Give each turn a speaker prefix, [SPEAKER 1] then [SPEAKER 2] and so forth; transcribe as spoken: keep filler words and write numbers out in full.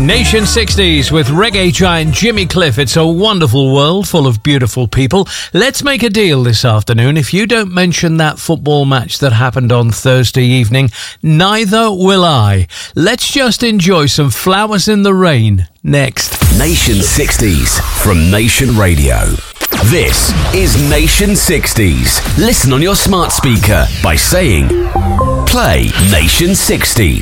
[SPEAKER 1] Nation sixties with reggae giant Jimmy Cliff. It's a wonderful world full of beautiful people. Let's make a deal this afternoon. If you don't mention that football match that happened on Thursday evening, neither will I. Let's just enjoy some Flowers in the Rain next.
[SPEAKER 2] Nation sixties from Nation Radio. This is Nation sixties. Listen on your smart speaker by saying, play Nation sixties.